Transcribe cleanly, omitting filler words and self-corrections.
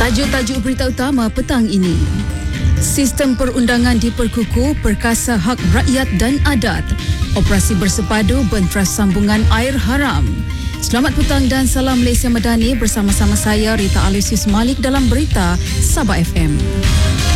Tajuk-tajuk berita utama petang ini. Sistem perundangan diperkukuh, perkasa hak rakyat dan adat. Operasi bersepadu bentras sambungan air haram. Selamat petang dan salam Malaysia Madani, bersama-sama saya Rita Alisius Malik dalam berita Sabah FM.